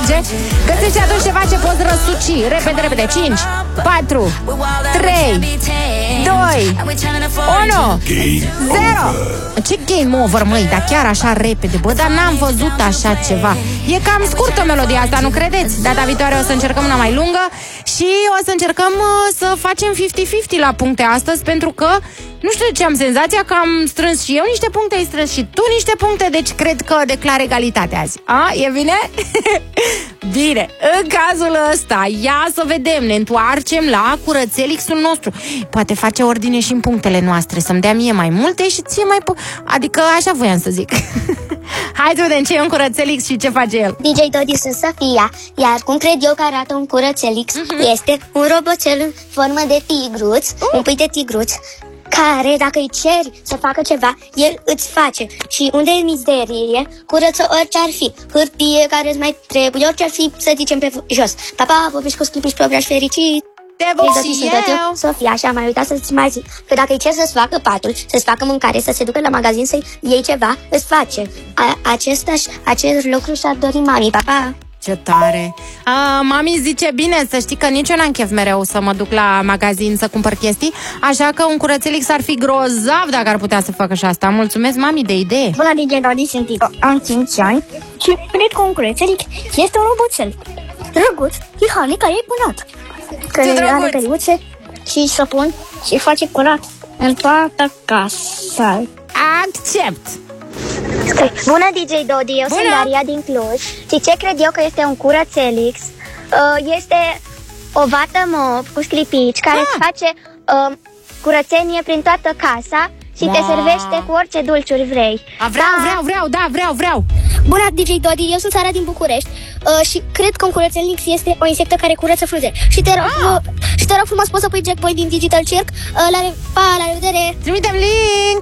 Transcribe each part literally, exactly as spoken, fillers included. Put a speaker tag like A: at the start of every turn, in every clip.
A: merge. Găsește atunci ceva ce poți răsuci. Repede, repede. cinci, patru, trei, doi, unu, zero. Ce game over, măi, dar chiar așa repede. Bă, dar n-am văzut așa ceva. E cam scurtă melodia asta, nu credeți? Data viitoare o să încercăm una mai lungă. Și o să încercăm uh, să facem cincizeci cincizeci la puncte astăzi. Pentru că, nu știu de ce, am senzația că am strâns și eu niște puncte, ai strâns și tu niște puncte. Deci cred că declar egalitate azi. A, e bine? Bine, în cazul ăsta, ia să vedem, ne întoarcem la curățelixul nostru. Poate face ordine și în punctele noastre, să-mi dea mie mai multe și ție mai pu- Adică așa voiam să zic. Hai să vedem ce e un curățelix și ce face el.
B: D J Dodi, sunt Sofia, iar cum cred eu că arată un curățelix, uh-huh. este un roboțel în formă de tigruț, uh. un pui de tigruț, care, dacă îi ceri să facă ceva, el îți face. Și unde e mizerie, curăță orice ar fi. Hârtie care îți mai trebuie, orice ar fi, să zicem pe jos. Pa, pa, povești cu sclipici, probraș fericit.
A: Te văd și eu.
B: eu, Sofia, și am mai uitat să-ți mai zic că dacă îi ceri să-ți facă patul, să-ți facă mâncare, să se ducă la magazin să iei ceva, îți face. A, acesta, acest lucru și-ar dori mami, pa, pa.
A: Ce tare! A, mami zice bine, să știi că nici eu n-am chef mereu să mă duc la magazin să cumpăr chestii, așa că un curățelix ar fi grozav dacă ar putea să facă și asta. Mulțumesc, mami, de idee!
C: Bună, D J Dodi, sunt Ico. Am cinci ani și cred că un curățelix este un roboțel drăguț, tihanic, care e bunat, care are căliuțe și săpun și face curat în toată casa.
A: Accept!
B: Bună, D J Dodi, eu
A: Bună.
B: sunt Daria din Cluj. Și ce cred eu că este un curățelix? Uh, este o vată mop cu sclipici care
A: ah.
B: îți face uh, curățenie prin toată casa și wow. te servește cu orice dulciuri vrei.
A: A, vreau,
B: da.
A: vreau, vreau, da, vreau, vreau.
C: Bună, D J Dodi, eu sunt Sara din București uh, și cred că un curățelix este o insectă care curăță frunze. Și te rog, ah. uh, și te rog frumos, poți să pui Jack Boy din Digital Circ. uh, La, pa, la revedere.
A: Trimitem link.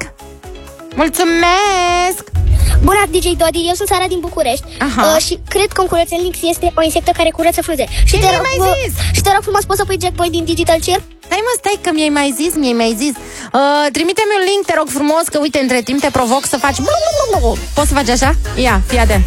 A: Mulțumesc.
C: Bună, D J Dodi, eu sunt Sara din București uh, și cred că un curățelix este o insectă care curăță frunze. Și te, rog,
A: mai
C: uh,
A: zis?
C: și te rog frumos, poți să pui Jack Boy din Digital Circ.
A: Stai mă, stai că mi-ai mai zis, mi-ai mai zis uh, trimite-mi un link, te rog frumos, că uite, între timp te provoc să faci. Poți să faci așa? Ia, fii atent.